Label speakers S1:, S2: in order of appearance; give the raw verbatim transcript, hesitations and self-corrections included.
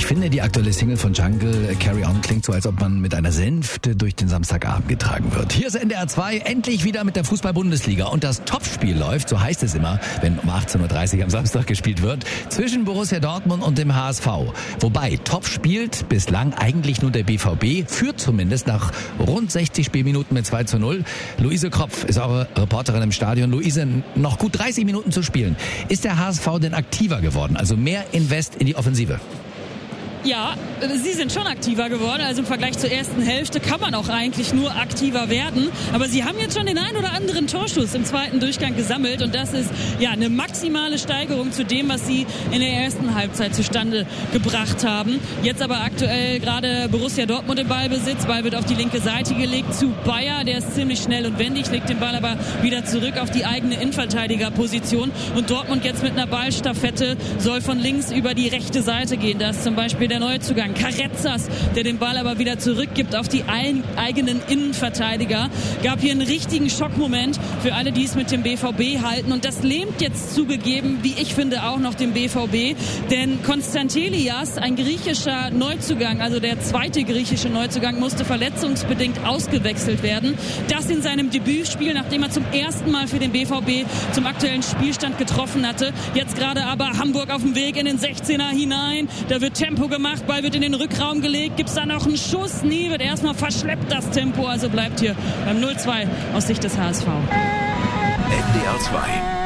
S1: Ich finde, die aktuelle Single von Jungle, Carry On, klingt so, als ob man mit einer Sänfte durch den Samstagabend getragen wird. Hier ist N D R zwei, endlich wieder mit der Fußball-Bundesliga. Und das Topspiel läuft, so heißt es immer, wenn um achtzehn Uhr dreißig am Samstag gespielt wird, zwischen Borussia Dortmund und dem H S V. Wobei, top spielt bislang eigentlich nur der B V B, führt zumindest nach rund sechzig Spielminuten mit zwei zu null. Luise Kropf ist eure Reporterin im Stadion. Luise, noch gut dreißig Minuten zu spielen. Ist der H S V denn aktiver geworden? Also mehr Invest in die Offensive?
S2: Ja, sie sind schon aktiver geworden. Also im Vergleich zur ersten Hälfte kann man auch eigentlich nur aktiver werden. Aber sie haben jetzt schon den ein oder anderen Torschuss im zweiten Durchgang gesammelt. Und das ist ja eine maximale Steigerung zu dem, was sie in der ersten Halbzeit zustande gebracht haben. Jetzt aber aktuell gerade Borussia Dortmund im Ballbesitz. Ball wird auf die linke Seite gelegt zu Bayer. Der ist ziemlich schnell und wendig, legt den Ball aber wieder zurück auf die eigene Innenverteidigerposition. Und Dortmund jetzt mit einer Ballstaffette soll von links über die rechte Seite gehen. Da ist zum Beispiel der Neuzugang Carrezzas, der den Ball aber wieder zurückgibt auf die ein, eigenen Innenverteidiger. Gab hier einen richtigen Schockmoment für alle, die es mit dem B V B halten. Und das lähmt jetzt zugegeben, wie ich finde, auch noch den B V B. Denn Konstantelias, ein griechischer Neuzugang, also der zweite griechische Neuzugang, musste verletzungsbedingt ausgewechselt werden. Das in seinem Debütspiel, nachdem er zum ersten Mal für den B V B zum aktuellen Spielstand getroffen hatte. Jetzt gerade aber Hamburg auf dem Weg in den sechzehner hinein. Da wird Tempo gemacht. Ball wird in den Rückraum gelegt. Gibt es da noch einen Schuss? Nie, wird erstmal verschleppt das Tempo. Also bleibt hier beim null zwei aus Sicht des H S V.
S3: N D R zwei.